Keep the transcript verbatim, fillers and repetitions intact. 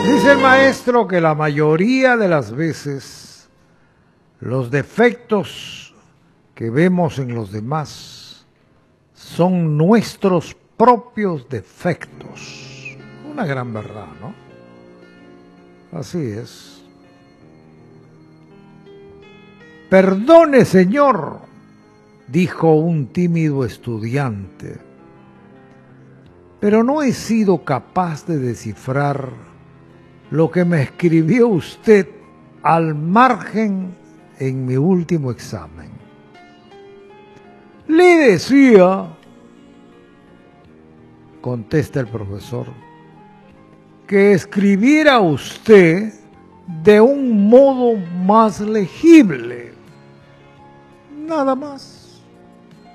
Dice el maestro que la mayoría de las veces los defectos que vemos en los demás son nuestros propios defectos. Una gran verdad, ¿no? Así es. Perdone, señor, dijo un tímido estudiante, pero no he sido capaz de descifrar lo que me escribió usted al margen en mi último examen. Le decía, contesta el profesor, que escribiera usted de un modo más legible. Nada más.